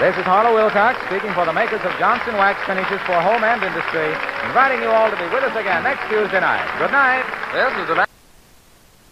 This is Harlow Wilcox speaking for the makers of Johnson Wax Finishes for Home and Industry, inviting you all to be with us again next Tuesday night. Good night. This is the